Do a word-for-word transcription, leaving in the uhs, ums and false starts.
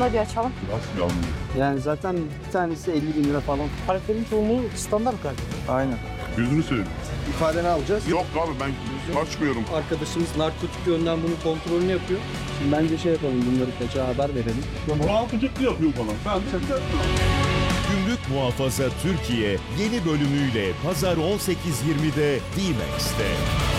Bunu da bir açalım. Nasıl yanlış? Yani zaten bir tanesi elli bin lira falan. Paletlerin çoğunluğu standart galiba. Aynen. Yüzünü seveyim. İfadeni alacağız. Yok abi ben kaçmıyorum. Arkadaşımız narkotik yönden bunun kontrolünü yapıyor. Şimdi bence şey yapalım, bunları kaça haber verelim. Muhafızlıklı yapıyor bana. Ben de Gümrük Muhafaza Türkiye yeni bölümüyle Pazar on sekiz yirmide D-Max'te.